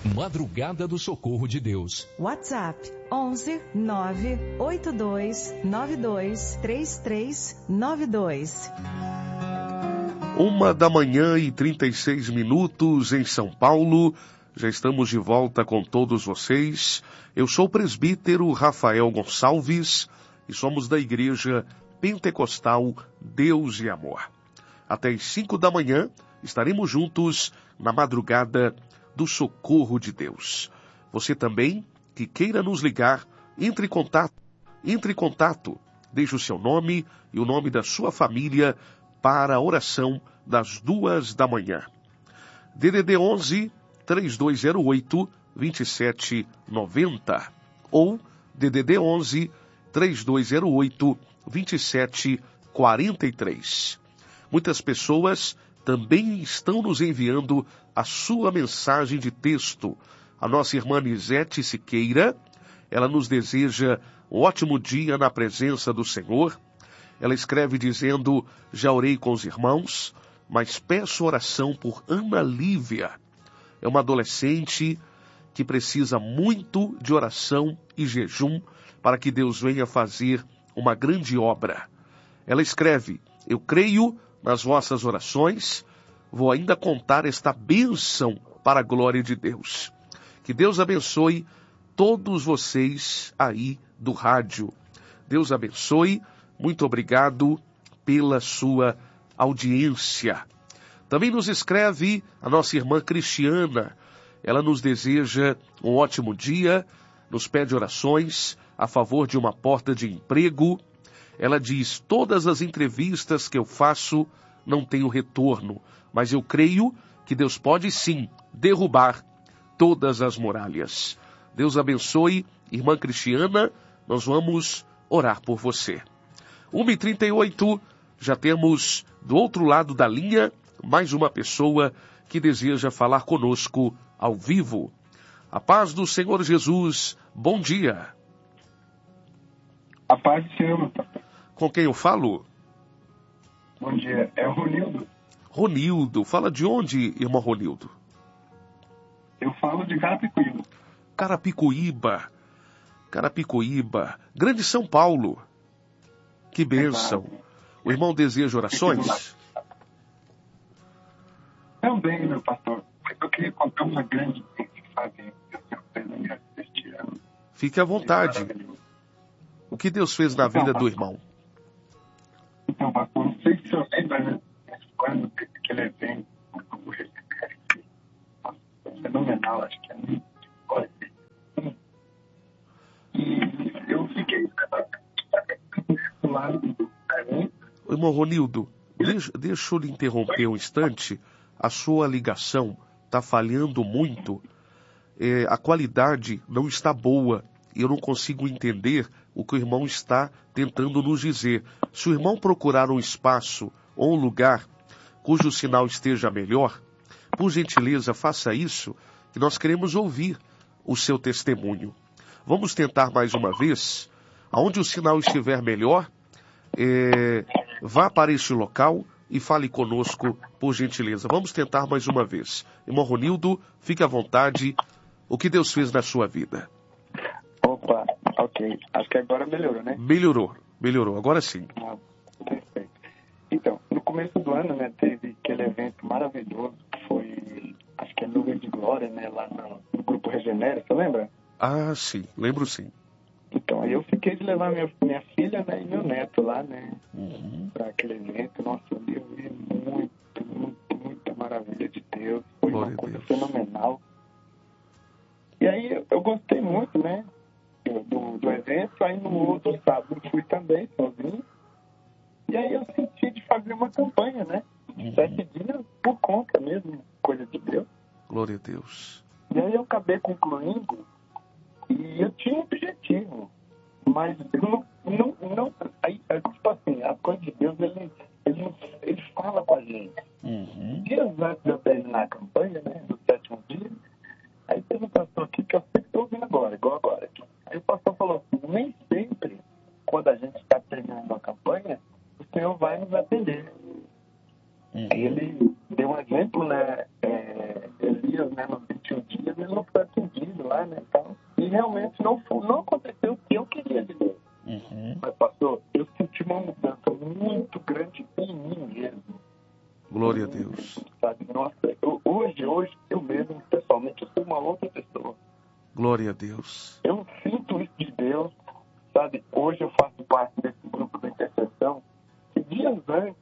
Madrugada do Socorro de Deus. WhatsApp 11 982 92 3392. 1h36 em São Paulo. Já estamos de volta com todos vocês. Eu sou o presbítero Rafael Gonçalves e somos da Igreja Pentecostal Deus e Amor. Até as 5 da manhã estaremos juntos na madrugada do Socorro de Deus. Você também que queira nos ligar, entre em contato, deixe o seu nome e o nome da sua família para a oração das 2 da manhã. DDD 11 3208 2790 ou DDD 11 3208 2743. Muitas pessoas também estão nos enviando a sua mensagem de texto. A nossa irmã Nisete Siqueira, ela nos deseja um ótimo dia na presença do Senhor. Ela escreve dizendo: já orei com os irmãos, mas peço oração por Ana Lívia. É uma adolescente que precisa muito de oração e jejum para que Deus venha fazer uma grande obra. Ela escreve: eu creio nas vossas orações, vou ainda contar esta bênção para a glória de Deus. Que Deus abençoe todos vocês aí do rádio. Deus abençoe. Muito obrigado pela sua audiência. Também nos escreve a nossa irmã Cristiana. Ela nos deseja um ótimo dia, nos pede orações a favor de uma porta de emprego. Ela diz: todas as entrevistas que eu faço não tenho retorno, mas eu creio que Deus pode sim derrubar todas as muralhas. Deus abençoe, irmã Cristiana, nós vamos orar por você. 1h38, já temos do outro lado da linha mais uma pessoa que deseja falar conosco ao vivo. A paz do Senhor Jesus, bom dia. A paz do Senhor. Com quem eu falo? Bom dia, é o Ronildo. Ronildo, fala de onde, irmão Ronildo? Eu falo de Carapicuíba. Carapicuíba, grande São Paulo. Que bênção. O irmão deseja orações? Também, meu pastor. Eu queria contar uma grande coisa que fazem este ano. Fique à vontade. O que Deus fez na vida do irmão? Então, pastor, não sei se o senhor lembra, né? Quando teve aquele evento, fenomenal, acho que é muito. E eu fiquei do lado do evento. Irmão Ronildo, deixa eu lhe interromper um instante. A sua ligação está falhando muito. A qualidade não está boa. E eu não consigo entender o que o irmão está tentando nos dizer. Se o irmão procurar um espaço ou um lugar cujo sinal esteja melhor, por gentileza, faça isso, que nós queremos ouvir o seu testemunho. Vamos tentar mais uma vez. Aonde o sinal estiver melhor, vá para este local e fale conosco, por gentileza. Vamos tentar mais uma vez. Irmão Ronildo, fique à vontade. O que Deus fez na sua vida? Opa, ok. Acho que agora melhorou, né? Melhorou. Agora sim. Perfeito. Então, no começo do ano, né, teve aquele evento maravilhoso que foi, acho que é Nuvem de Glória, né, lá no Grupo Regenera, você lembra? Ah, sim. Lembro sim. Então, aí eu fiquei de levar minha filha, né, e meu neto lá, né, para aquele evento. Nossa, eu vi muita maravilha de Deus. Foi uma coisa fenomenal. E aí eu gostei muito, né, do evento. Aí no outro sábado fui também, sozinho. E aí eu senti de fazer uma campanha, né, de 7 dias por conta mesmo, coisa de Deus. Glória a Deus. E aí eu acabei concluindo. E eu tinha um objetivo, mas eu não aí, tipo assim, a coisa de Deus, ele fala com a gente. Dias antes de eu terminar a campanha, né, do 7º dia, aí teve um pastor aqui que eu sempre estou ouvindo agora, igual agora. Aí o pastor falou assim: nem sempre, quando a gente está terminando a campanha, o Senhor vai nos atender. Aí ele deu um exemplo, né, Elias, né, no 21 21 dias, ele não foi atendido lá, né? Então, e realmente não aconteceu o que eu queria de Deus. Mas, pastor, eu senti uma mudança muito grande em mim mesmo. Glória a Deus. Sabe? Nossa, hoje, eu mesmo, pessoalmente, eu sou uma outra pessoa. Glória a Deus. Eu sinto isso de Deus, sabe? Hoje eu faço parte desse grupo de intercessão, que dias antes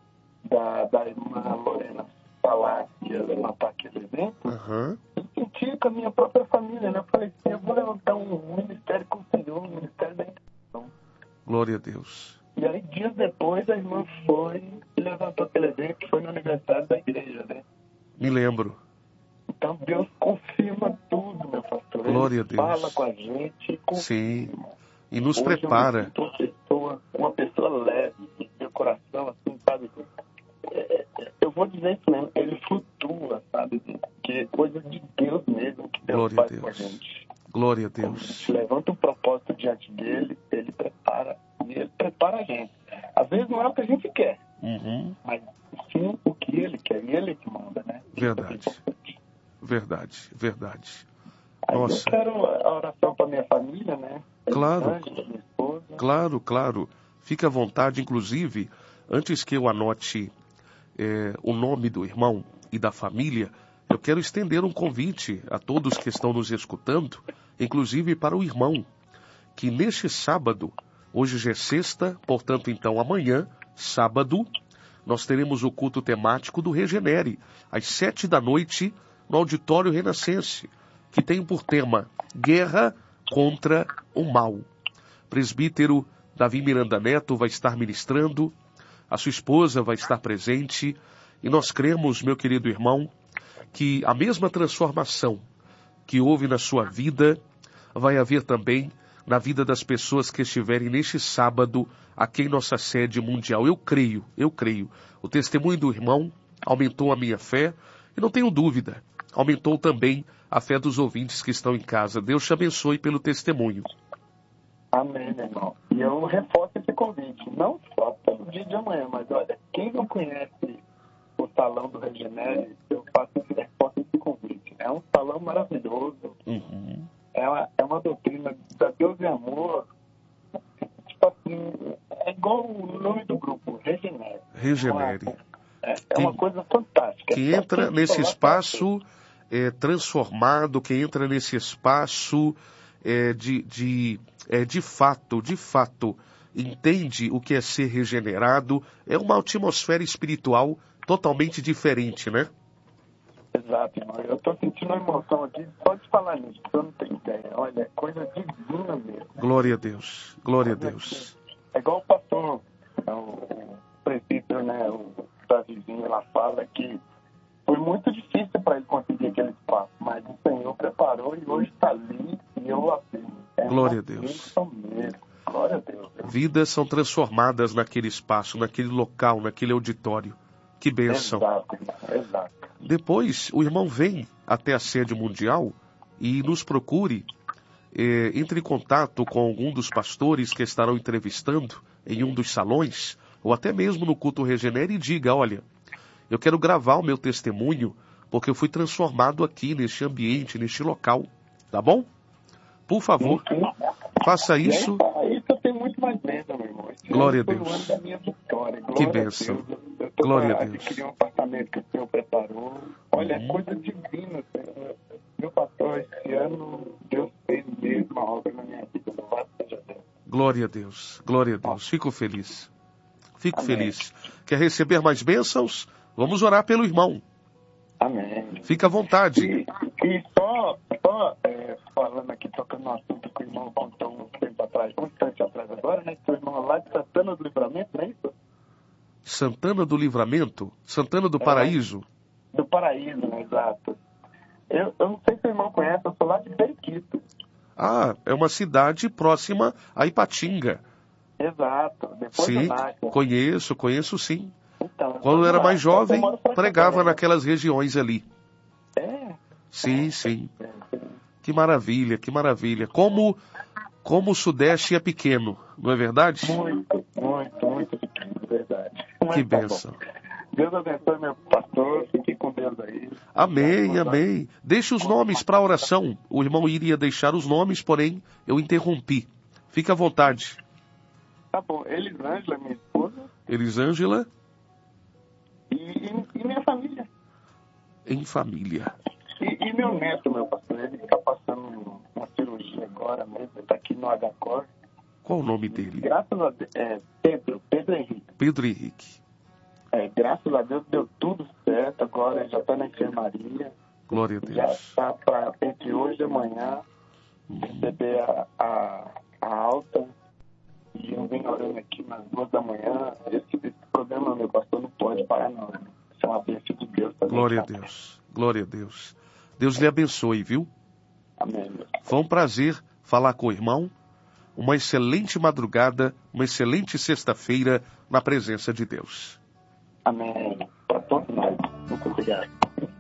da irmã Lorena falar que ia levantar aquele evento, eu senti com a minha própria família, né? Eu falei assim, eu vou levantar um ministério com o Senhor, um ministério da intercessão. Glória a Deus. E aí, dias depois, a irmã foi e levantou aquele evento, que foi no aniversário da igreja, né? Me lembro. Então, Deus confirma tudo, meu pastor. Glória a Deus. Fala com a gente e confirma. Sim. E nos Hoje prepara. Eu me sinto uma pessoa leve, meu coração, assim, sabe? Eu vou dizer isso mesmo, ele flutua, sabe? Que é coisa de Deus mesmo que Deus faz com a gente. Glória a Quando a Deus. gente levanta um propósito diante dele, ele prepara. E ele prepara a gente. Às vezes não é o que a gente quer, mas sim o que ele quer. E ele que manda, né? Verdade. Verdade, verdade. Aí Nossa. eu quero a oração para minha família, né? Claro. Minha esposa. Claro, claro. Fique à vontade, inclusive, antes que eu anote o nome do irmão e da família, eu quero estender um convite a todos que estão nos escutando, inclusive para o irmão, que neste sábado, hoje já é sexta, portanto, então amanhã, sábado, nós teremos o culto temático do Regenere, às 19h, no Auditório Renascense, que tem por tema Guerra contra o Mal. Presbítero Davi Miranda Neto vai estar ministrando, a sua esposa vai estar presente, e nós cremos, meu querido irmão, que a mesma transformação que houve na sua vida vai haver também na vida das pessoas que estiverem neste sábado aqui em nossa sede mundial. Eu creio. O testemunho do irmão aumentou a minha fé e não tenho dúvida, aumentou também a fé dos ouvintes que estão em casa. Deus te abençoe pelo testemunho. Amém, meu irmão. E eu reforço esse convite, não só pelo dia de amanhã, mas olha, quem não conhece o Salão do Regenere, eu reforço esse convite. É um salão maravilhoso. É uma doutrina da Deus e Amor. Tipo assim, é igual o nome do grupo, Regenere. Regenere. É uma coisa fantástica. Que entra nesse espaço transformado, que entra nesse espaço de fato, entende o que é ser regenerado. É uma atmosfera espiritual totalmente diferente, né? Exato, irmão. Eu estou sentindo uma emoção aqui só de falar nisso, eu não tenho ideia. Olha, é coisa divina mesmo. Glória a Deus, glória a Deus. É igual o pastor, o presbítero, né, o Davizinho lá fala que foi muito difícil para ele conseguir aquele espaço, mas o Senhor preparou e hoje está ali e eu afirmo. Glória a Deus. Mesmo. Glória a Deus. Vidas são transformadas naquele espaço, naquele local, naquele auditório. Que bênção. Exato, exato. Depois, o irmão vem até a sede mundial e nos procure, entre em contato com algum dos pastores que estarão entrevistando em um dos salões, ou até mesmo no culto Regenere, e diga, olha, eu quero gravar o meu testemunho, porque eu fui transformado aqui, neste ambiente, neste local. Tá bom? Por favor, faça isso. Isso eu tenho muito mais bênção, meu irmão. Glória a Deus. Deus. Foi o ano da minha vitória. Que bênção. Glória a Deus. Adquiri um apartamento que o Senhor preparou. Olha, é coisa divina, Senhor. Meu pastor, esse ano, Deus fez mesmo a obra na minha vida. Louvado seja Deus. Glória a Deus. Glória a Deus. Fico feliz. Fico feliz. Quer receber mais bênçãos? Vamos orar pelo irmão. Amém. Fica à vontade. E só falando aqui, tocando no assunto que o irmão contou um tempo atrás, um instante atrás agora, né? Que o irmão lá de Santana do Livramento, não é isso? Santana do Livramento? Santana do Paraíso? Do Paraíso, exato. Eu não sei se o irmão conhece, eu sou lá de Periquito. Ah, é uma cidade próxima a Ipatinga. Exato. Depois sim, conheço sim. Então, quando eu era mais jovem, pregava naquelas regiões ali. Sim. Que maravilha, que maravilha. Como o Sudeste é pequeno, não é verdade? Muito pequeno, verdade. Que bênção. Deus abençoe meu pastor, fique com Deus. Deus aí. Amém, amém. Deixe os nomes para a oração. O irmão iria deixar os nomes, porém eu interrompi. Fique à vontade. Tá bom. Elisângela, minha esposa. Elisângela. E minha família. Em família. E meu neto, meu pastor, ele está passando uma cirurgia agora mesmo, está aqui no HCOR. Qual o nome dele? Graças a Deus, Pedro Henrique. Pedro Henrique. Graças a Deus deu tudo certo, agora ele já está na enfermaria. Glória a Deus. Já está para, entre hoje e amanhã, receber a alta. E eu venho orando aqui nas 2 da manhã. Esse problema, meu pastor, não pode parar não. Isso é uma bênção de Deus também. Glória a Deus. Glória a Deus. Deus lhe abençoe, viu? Amém. Foi um prazer falar com o irmão. Uma excelente madrugada, uma excelente sexta-feira na presença de Deus. Amém. Para todos nós. Muito obrigado.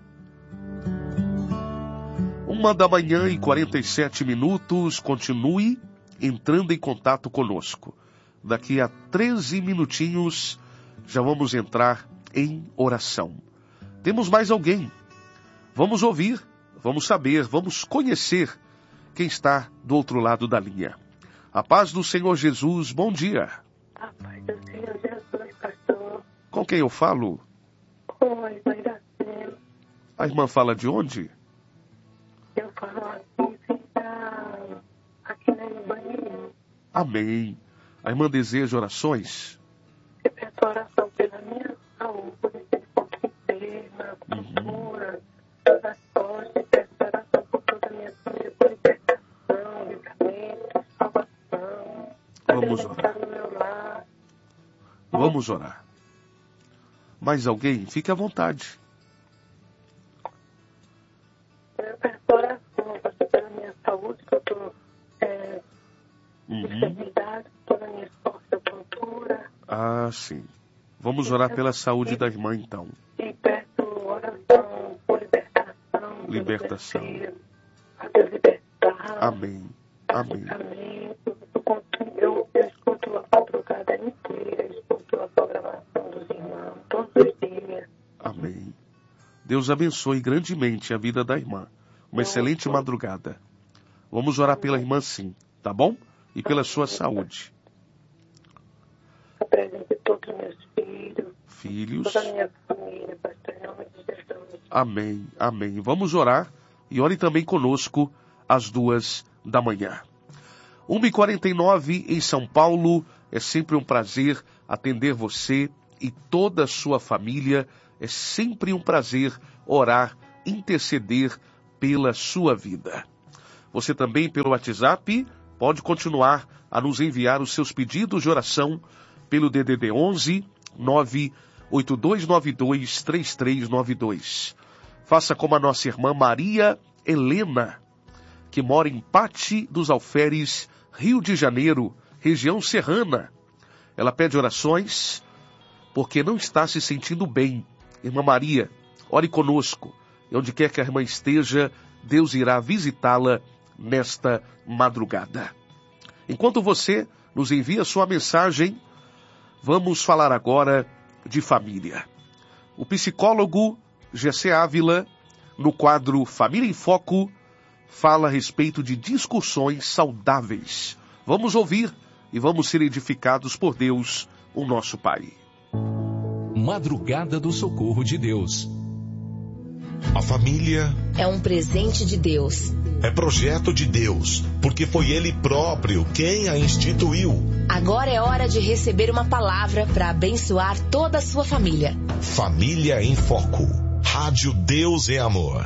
1h47. Continue entrando em contato conosco. Daqui a 13 minutinhos já vamos entrar em oração. Temos mais alguém. Vamos ouvir, vamos saber, vamos conhecer quem está do outro lado da linha. A paz do Senhor Jesus, bom dia. A paz do Senhor Jesus, pastor. Com quem eu falo? Com a irmã Iracema. A irmã fala de onde? Eu falo aqui, fica aqui na banheiro. Amém. A irmã deseja orações? Eu peço oração pela minha saúde, pelo ponto interna, cultura, todas as costas, peço oração por toda a minha família, por libertação, livramento, salvação. Vamos orar. No meu lar. Vamos orar. Mais alguém? Fique à vontade. Eu peço oração, pastor, pela minha saúde, que eu estou enfermidade, toda a minha esforço, cultura. Ah, sim. Vamos orar pela saúde da irmã, então. E peço oração por libertação. Libertação. A Deus libertar. Amém. Amém. Amém. Eu escuto a madrugada inteira, escuto a programação dos irmãos, todos os dias. Amém. Deus abençoe grandemente a vida da irmã. Uma excelente madrugada. Vamos orar pela irmã, sim, tá bom? E pela sua saúde. Apresente todos os meus filhos. Filhos. Toda a minha família, pastor, em nome de Jesus. Amém, amém. Vamos orar e ore também conosco às 2 da manhã. 1h49 em São Paulo. É sempre um prazer atender você e toda a sua família. É sempre um prazer orar, interceder pela sua vida. Você também, pelo WhatsApp, pode continuar a nos enviar os seus pedidos de oração pelo DDD 11 98292 3392. Faça como a nossa irmã Maria Helena, que mora em Pati dos Alferes, Rio de Janeiro, região serrana. Ela pede orações porque não está se sentindo bem. Irmã Maria, ore conosco. E onde quer que a irmã esteja, Deus irá visitá-la nesta madrugada. Enquanto você nos envia sua mensagem, vamos falar agora de família. O psicólogo Gessé Ávila, no quadro Família em Foco, fala a respeito de discussões saudáveis. Vamos ouvir e vamos ser edificados por Deus, o nosso Pai. Madrugada do Socorro de Deus. A família é um presente de Deus. É projeto de Deus, porque foi Ele próprio quem a instituiu. Agora é hora de receber uma palavra para abençoar toda a sua família. Família em Foco. Rádio Deus é Amor.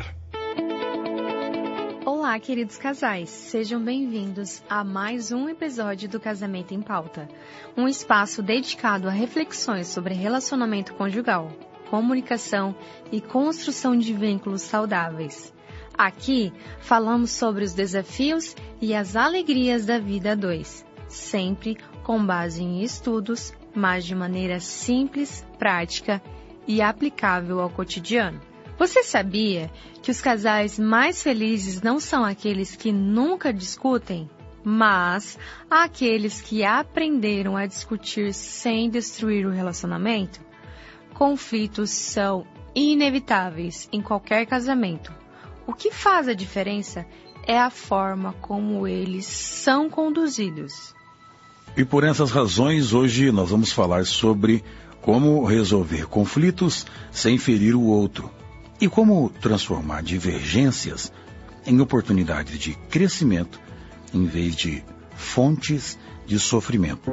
Olá, queridos casais. Sejam bem-vindos a mais um episódio do Casamento em Pauta. Um espaço dedicado a reflexões sobre relacionamento conjugal, comunicação e construção de vínculos saudáveis. Aqui falamos sobre os desafios e as alegrias da vida a dois, sempre com base em estudos, mas de maneira simples, prática e aplicável ao cotidiano. Você sabia que os casais mais felizes não são aqueles que nunca discutem, mas aqueles que aprenderam a discutir sem destruir o relacionamento? Conflitos são inevitáveis em qualquer casamento. O que faz a diferença é a forma como eles são conduzidos. E por essas razões, hoje nós vamos falar sobre como resolver conflitos sem ferir o outro e como transformar divergências em oportunidades de crescimento em vez de fontes de sofrimento.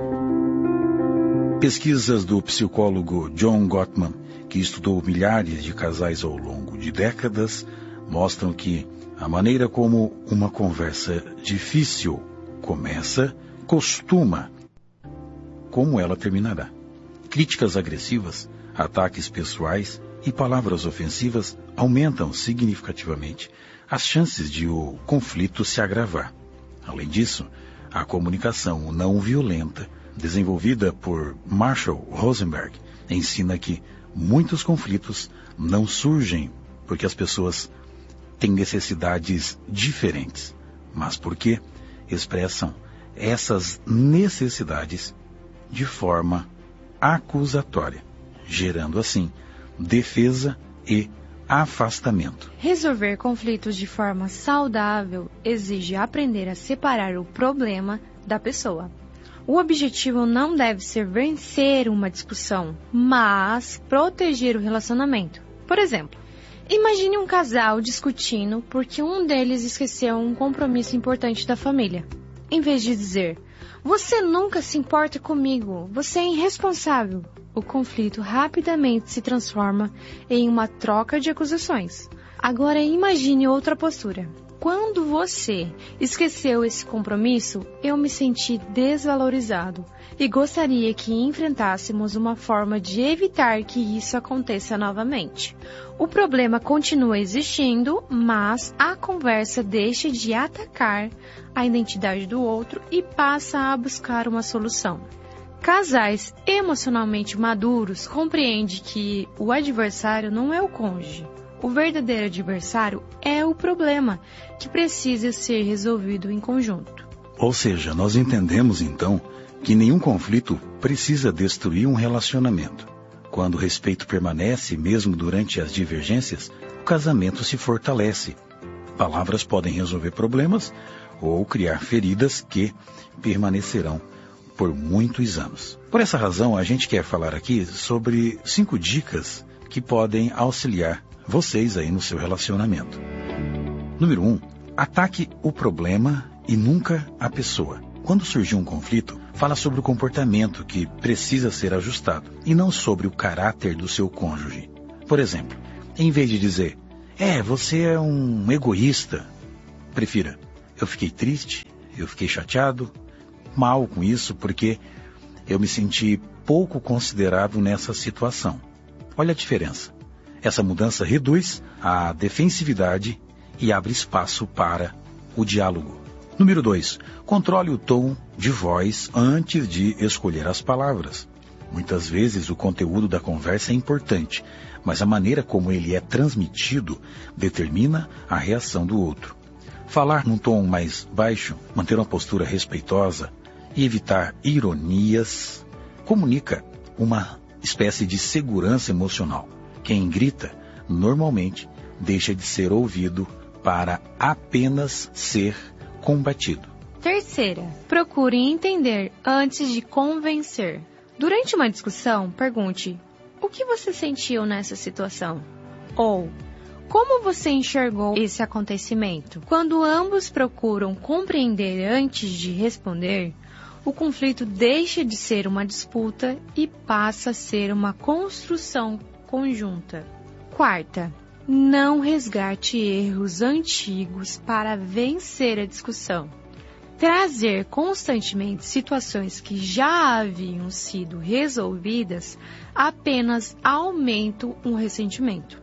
Pesquisas do psicólogo John Gottman, que estudou milhares de casais ao longo de décadas, mostram que a maneira como uma conversa difícil começa, costuma como ela terminará. Críticas agressivas, ataques pessoais e palavras ofensivas aumentam significativamente as chances de o conflito se agravar. Além disso, a comunicação não violenta, desenvolvida por Marshall Rosenberg, ensina que muitos conflitos não surgem porque as pessoas têm necessidades diferentes, mas porque expressam essas necessidades de forma acusatória, gerando assim defesa e afastamento. Resolver conflitos de forma saudável exige aprender a separar o problema da pessoa. O objetivo não deve ser vencer uma discussão, mas proteger o relacionamento. Por exemplo, imagine um casal discutindo porque um deles esqueceu um compromisso importante da família. Em vez de dizer, você nunca se importa comigo, você é irresponsável, o conflito rapidamente se transforma em uma troca de acusações. Agora imagine outra postura. Quando você esqueceu esse compromisso, eu me senti desvalorizado e gostaria que enfrentássemos uma forma de evitar que isso aconteça novamente. O problema continua existindo, mas a conversa deixa de atacar a identidade do outro e passa a buscar uma solução. Casais emocionalmente maduros compreendem que o adversário não é o cônjuge. O verdadeiro adversário é o problema, que precisa ser resolvido em conjunto. Ou seja, nós entendemos então que nenhum conflito precisa destruir um relacionamento. Quando o respeito permanece, mesmo durante as divergências, o casamento se fortalece. Palavras podem resolver problemas ou criar feridas que permanecerão por muitos anos. Por essa razão, a gente quer falar aqui sobre 5 dicas que podem auxiliar vocês aí no seu relacionamento. Número 1, ataque o problema e nunca a pessoa. Quando surgir um conflito, fala sobre o comportamento que precisa ser ajustado e não sobre o caráter do seu cônjuge. Por exemplo, em vez de dizer, você é um egoísta, prefira, eu fiquei triste, eu fiquei chateado, mal com isso porque eu me senti pouco considerado nessa situação. Olha a diferença. Essa mudança reduz a defensividade e abre espaço para o diálogo. Número 2. Controle o tom de voz antes de escolher as palavras. Muitas vezes o conteúdo da conversa é importante, mas a maneira como ele é transmitido determina a reação do outro. Falar num tom mais baixo, manter uma postura respeitosa e evitar ironias comunica uma espécie de segurança emocional. Quem grita, normalmente, deixa de ser ouvido para apenas ser combatido. Terceira, procure entender antes de convencer. Durante uma discussão, pergunte, o que você sentiu nessa situação? Ou, como você enxergou esse acontecimento? Quando ambos procuram compreender antes de responder, o conflito deixa de ser uma disputa e passa a ser uma construção conjunta. Quarta, não resgate erros antigos para vencer a discussão. Trazer constantemente situações que já haviam sido resolvidas apenas aumenta um ressentimento.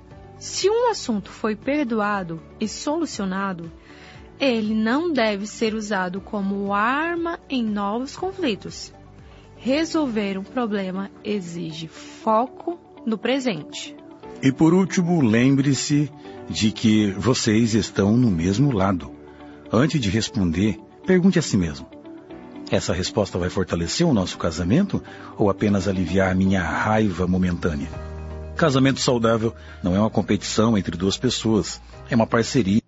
Se um assunto foi perdoado e solucionado, ele não deve ser usado como arma em novos conflitos. Resolver um problema exige foco no presente. E por último, lembre-se de que vocês estão no mesmo lado. Antes de responder, pergunte a si mesmo: essa resposta vai fortalecer o nosso casamento ou apenas aliviar minha raiva momentânea? Casamento saudável não é uma competição entre duas pessoas, é uma parceria.